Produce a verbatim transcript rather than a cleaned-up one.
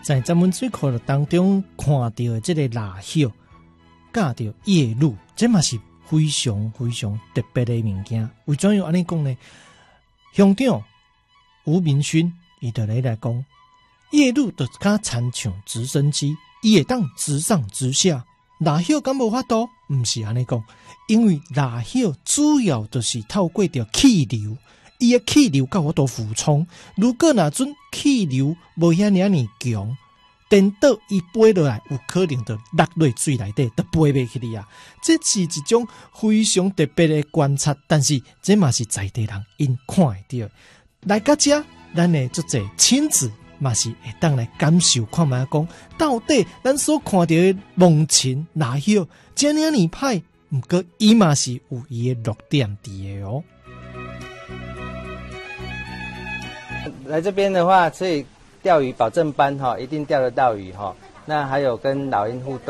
在咱们水库当中看到的这个蜡叶，加到叶露，这嘛是非常非常特别的物件。为怎样安尼讲呢？乡长吴明勋伊就来来讲，叶露就甲参像直升机，伊会当直上直下。蜡叶敢无法度？毋是安尼讲，因为蜡叶主要就是透过着气流，伊的气流甲我度俯冲。如果若准气流无遐尔尼强，电倒伊飞落来，有可能就落落水内底，就飞袂去哩啊！这是一种非常特别的观察，但是这嘛是在地人因看会到。来到这，咱的足侪亲子。嘛是会当来感受看卖讲，到底咱所看到的梦情蜡叶这样尼歹，不过伊嘛是有伊的弱点伫的哦。 来这边的话，所以钓鱼保证班哈，一定钓得到鱼哈。那还有跟老鹰互动。